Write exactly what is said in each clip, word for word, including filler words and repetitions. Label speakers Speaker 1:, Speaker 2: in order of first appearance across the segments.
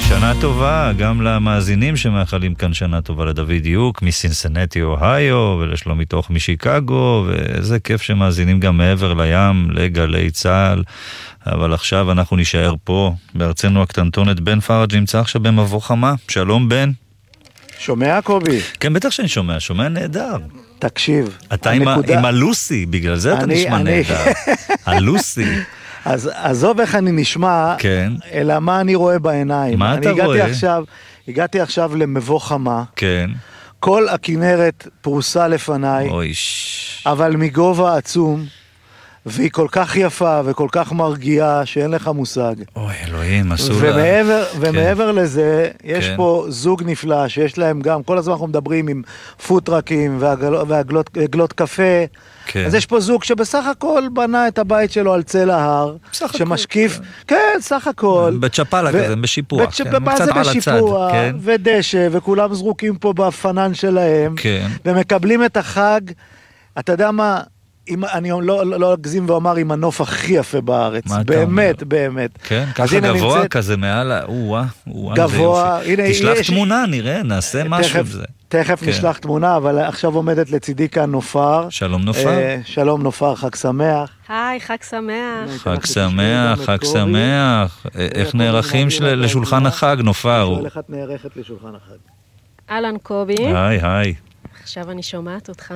Speaker 1: שנה טובה גם למאזינים שמאחלים כאן שנה טובה לדוד דיוק מסינסנטי אוהיו ולשלומי תוך משיקגו, ואיזה כיף שמאזינים גם מעבר לים לגלי צהל. אבל עכשיו אנחנו נשאר פה בארצנו הקטנטונת. בן פרג' נמצא עכשיו במבוא חמה. שלום בן.
Speaker 2: שומע קובי?
Speaker 1: כן, בטח שאני שומע, שומע נהדר.
Speaker 2: תקשיב,
Speaker 1: אתה הנקודה... עם, ה... עם הלוסי, בגלל זה אני, אתה נשמע אני... נהדר. הלוסי.
Speaker 2: אז עזוב איך אני נשמע,
Speaker 1: כן.
Speaker 2: אלא מה אני רואה בעיניים.
Speaker 1: מה אתה
Speaker 2: הגעתי
Speaker 1: רואה?
Speaker 2: עכשיו, הגעתי עכשיו למבוא חמה.
Speaker 1: כן.
Speaker 2: כל הכנרת פרוסה לפניי.
Speaker 1: אוי ש...
Speaker 2: אבל מגובה עצום, והיא כל כך יפה וכל כך מרגיעה שאין לך מושג.
Speaker 1: אוי אלוהים, אסור לה.
Speaker 2: ומעבר, ומעבר
Speaker 1: כן.
Speaker 2: לזה, יש
Speaker 1: כן.
Speaker 2: פה זוג נפלא שיש להם גם, כל הזמן אנחנו מדברים עם פוטרקים ועגלות קפה.
Speaker 1: כן.
Speaker 2: אז יש פה זוג שבסך הכל בנה את הבית שלו על צל ההר, שמשקיף,
Speaker 1: הכל,
Speaker 2: כן. כן, סך הכל.
Speaker 1: בצ'פלה ו... כזה, בשיפוע.
Speaker 2: בצ'...
Speaker 1: כן.
Speaker 2: מה זה בשיפוע, כן. ודשא, וכולם זרוקים פה בפנן שלהם,
Speaker 1: כן.
Speaker 2: ומקבלים את החג, אתה יודע מה, אם, אני לא, לא, לא אגזים ואומר עם הנוף הכי יפה בארץ, באמת, באמת.
Speaker 1: כן, ככה גבוה, נמצאת... כזה מעל, או-אה, או-אה,
Speaker 2: גבוה, הנה,
Speaker 1: תשלח
Speaker 2: יש...
Speaker 1: תמונה, נראה, נעשה
Speaker 2: תכף,
Speaker 1: משהו בזה.
Speaker 2: תכף
Speaker 1: כן.
Speaker 2: נשלח תמונה, אבל עכשיו עומדת לצידי כאן נופר.
Speaker 1: שלום נופר.
Speaker 2: אה, שלום נופר, חג שמח.
Speaker 3: היי, חג שמח.
Speaker 1: חג שמח, חג שמח. איך נערכים לשולחן החג, נופר?
Speaker 2: איך את נערכת לשולחן החג?
Speaker 3: אלן קובי.
Speaker 1: היי, היי.
Speaker 3: עכשיו אני שומעת אותך.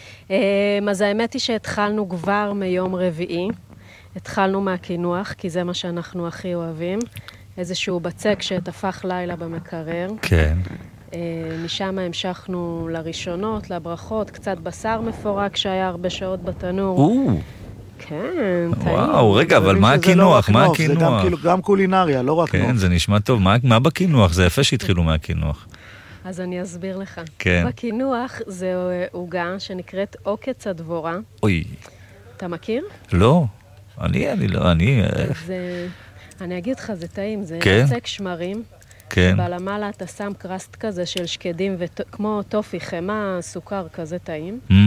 Speaker 3: אז האמת היא שהתחלנו כבר מיום רביעי. התחלנו מהכינוח, כי זה מה שאנחנו הכי אוהבים. איזשהו בצק שתפח לילה במקרר.
Speaker 1: כן.
Speaker 3: משם המשכנו לראשונות, לברכות, קצת בשר מפורק שהיה הרבה שעות בתנור.
Speaker 1: או.
Speaker 3: כן, טעים.
Speaker 1: וואו, רגע, אבל מה הכינוח? מה הכינוח?
Speaker 2: זה גם קולינריה, לא רק נוף.
Speaker 1: כן, זה נשמע טוב. מה בכינוח? זה יפה שהתחילו מהכינוח.
Speaker 3: אז אני אסביר לך.
Speaker 1: כן.
Speaker 3: בכינוח זה עוגה שנקראת עוקץ הדבורה.
Speaker 1: אוי.
Speaker 3: אתה מכיר?
Speaker 1: לא. אני, אני לא, אני...
Speaker 3: זה... אני אגיד לך, זה טעים. זה
Speaker 1: כן?
Speaker 3: נצק שמרים.
Speaker 1: כן.
Speaker 3: ובלמעלה אתה שם קרסט כזה של שקדים, כמו טופי, חמה, סוכר כזה טעים.
Speaker 1: Mm-hmm.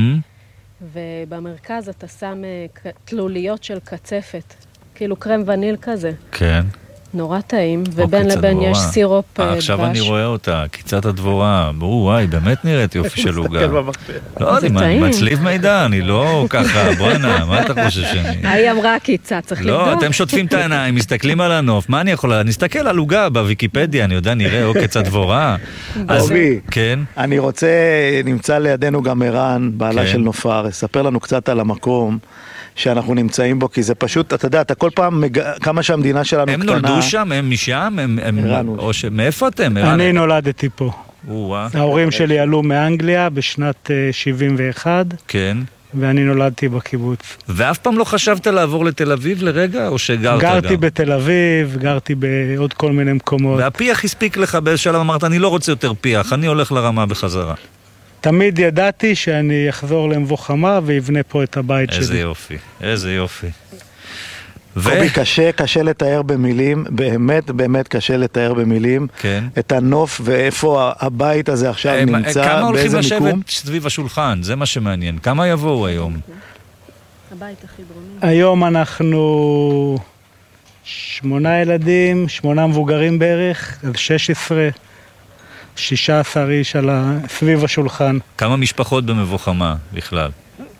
Speaker 3: ובמרכז אתה שם תלוליות של קצפת. כאילו קרם וניל כזה.
Speaker 1: כן.
Speaker 3: נורא טעים, ובין לבין יש סירופ דבש.
Speaker 1: עכשיו אני רואה אותה, קיצת הדבורה. וואי, באמת נראית יופי של עוגה. לא, אני מצליב מידע, אני לא ככה, בואנה, מה אתה חושב שאני...
Speaker 3: היא אמרה קיצה, צריך לבדוק.
Speaker 1: לא, אתם שוטפים את העיניים, מסתכלים על הנוף, מה אני יכולה? נסתכל על עוגה בוויקיפדיה, אני יודע, נראה עוקץ הדבורה.
Speaker 2: בובי,
Speaker 1: כן.
Speaker 2: אני רוצה, נמצא לידינו גם ערן, בעלה של נופר, ספר לנו קצת על המקום שאנחנו נמצאים בו, כי זה פשוט, אתה יודע, אתה כל פעם, כמה שהמדינה שלנו
Speaker 1: הם
Speaker 2: קטנה...
Speaker 1: הם נולדו שם, הם משם, הם...
Speaker 2: הרענו.
Speaker 1: ש... מאיפה אתם?
Speaker 4: אני נולדתי פה.
Speaker 1: ווא.
Speaker 4: ההורים שלי עלו מאנגליה בשנת שבעים ואחת.
Speaker 1: כן.
Speaker 4: ואני נולדתי בקיבוץ.
Speaker 1: ואף פעם לא חשבת לעבור לתל אביב לרגע, או שגרת גם?
Speaker 4: גרתי בתל אביב, גרתי בעוד כל מיני מקומות.
Speaker 1: והפיח הספיק לך באיזשהו שלב, אמרת, אני לא רוצה יותר פיח, אני הולך לרמה בחזרה.
Speaker 4: תמיד ידעתי שאני אחזור למבוא חמה ויבנה פה את הבית שלי.
Speaker 1: איזה יופי, איזה יופי.
Speaker 2: קובי, קשה, קשה לתאר במילים, באמת, באמת קשה לתאר במילים,
Speaker 1: כן.
Speaker 2: את הנוף ואיפה הבית הזה עכשיו נמצא, באיזה מיקום.
Speaker 1: כמה הולכים לשבת סביב השולחן? זה מה שמעניין. כמה יבואו היום?
Speaker 3: הבית הכי דרומי.
Speaker 4: היום אנחנו שמונה ילדים, שמונה מבוגרים בערך, שש עשרה. שישה עשר איש על ה... סביב השולחן.
Speaker 1: כמה משפחות במבוא חמה בכלל?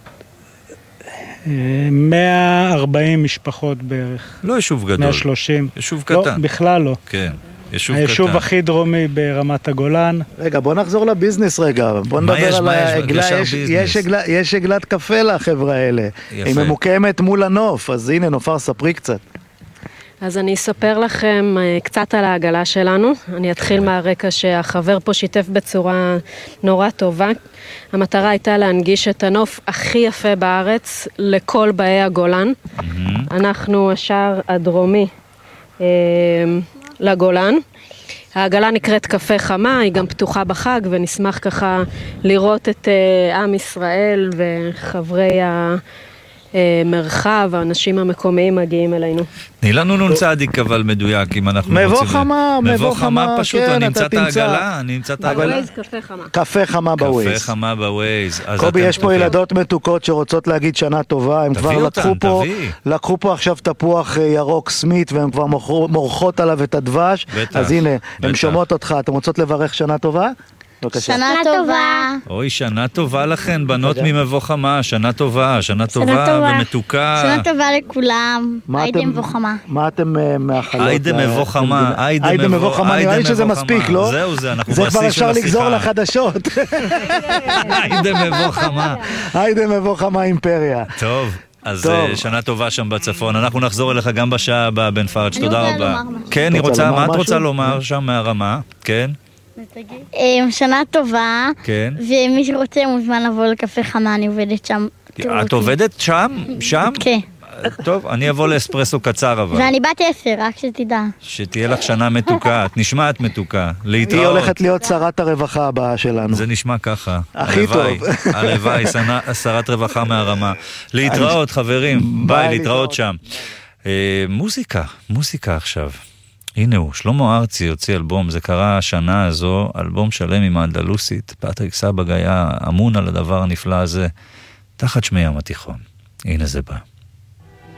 Speaker 4: מאה וארבעים משפחות בערך.
Speaker 1: לא יישוב גדול.
Speaker 4: מאה ושלושים.
Speaker 1: יישוב קטן.
Speaker 4: לא, בכלל לא.
Speaker 1: כן, יישוב
Speaker 4: היישוב
Speaker 1: קטן.
Speaker 4: הכי דרומי ברמת הגולן.
Speaker 2: רגע, בוא נחזור לביזנס רגע. בוא נדבר
Speaker 1: יש,
Speaker 2: על העגלה. יש, יש, עגלה, יש עגלת קפה לחבר'ה האלה.
Speaker 1: יפה.
Speaker 2: היא ממוקמת מול הנוף, אז הנה, נופר, ספרי קצת.
Speaker 3: אז אני אספר לכם קצת על העגלה שלנו. אני אתחיל מהרקע שהחבר פה שיתף בצורה נורא טובה. המטרה הייתה להנגיש את הנוף הכי יפה בארץ לכל באי הגולן. אנחנו השער הדרומי אה, לגולן. העגלה נקראת קפה חמה, היא גם פתוחה בחג, ונשמח ככה לראות את אה, עם ישראל וחברי ה... מרחב, האנשים המקומיים מגיעים אלינו.
Speaker 1: תני לנו נון צדיק אבל מדויק, אם אנחנו רוצים...
Speaker 2: מבוא חמה, מבוא חמה,
Speaker 1: פשוט,
Speaker 2: כן,
Speaker 1: אני אמצא
Speaker 2: אתה
Speaker 1: את
Speaker 2: תמצא.
Speaker 1: העגלה, אני אמצא את העגלה.
Speaker 3: בווייז קפה חמה.
Speaker 2: קפה חמה בווייז.
Speaker 1: קפה חמה בווייז.
Speaker 2: קובי, יש פה ילדות מתוקות שרוצות להגיד שנה טובה, הם כבר לקחו פה, לקחו פה עכשיו תפוח ירוק סמית, והם כבר מורחות עליו את הדבש, אז הנה, הן שומעות אותך, אתם רוצות לברך שנה טובה?
Speaker 5: שנה טובה.
Speaker 1: אוי, שנה טובה לכן, בנות ממבוא חמה, שנה טובה, שנה טובה ומתוקה.
Speaker 5: שנה טובה לכולם, היידה מבוא חמה.
Speaker 2: מה אתם מאחלות?
Speaker 1: היידה מבוא חמה,
Speaker 2: היידה מבוא חמה, נראה לי שזה מספיק, לא?
Speaker 1: זהו זה, אנחנו
Speaker 2: זה
Speaker 1: בשיא
Speaker 2: כבר
Speaker 1: של השיחה.
Speaker 2: אפשר לגזור לחדשות.
Speaker 1: היידה מבוא חמה.
Speaker 2: היידה מבוא חמה אימפריה.
Speaker 1: טוב. אז שנה טובה שם בצפון, אנחנו נחזור אליך גם בשעה הבאה, בן פרג', תודה רבה. כן, היא רוצה, מה את רוצה לומר שם מהרמה? כן?
Speaker 5: שנה טובה,
Speaker 1: כן.
Speaker 5: ומי שרוצה מוזמן לבוא לקפה חמה, אני עובדת שם.
Speaker 1: את עובדת שם? שם?
Speaker 5: כן.
Speaker 1: טוב, אני אבוא לאספרסו קצר אבל.
Speaker 5: ואני בת עשר, רק שתדע.
Speaker 1: שתהיה לך שנה מתוקה, את נשמעת מתוקה. להתראות.
Speaker 2: היא הולכת להיות שרת הרווחה הבאה שלנו.
Speaker 1: זה נשמע ככה.
Speaker 2: הכי טוב.
Speaker 1: הלוואי, שרת רווחה מהרמה. להתראות חברים, ביי, להתראות שם. מוזיקה, מוזיקה עכשיו. הנה הוא, שלמה ארצי יוצא אלבום, זה קרה השנה הזו, אלבום שלם עם האנדלוסית, פטריק סבג היה אמון על הדבר הנפלא הזה, תחת שמי ים התיכון. הנה זה בא.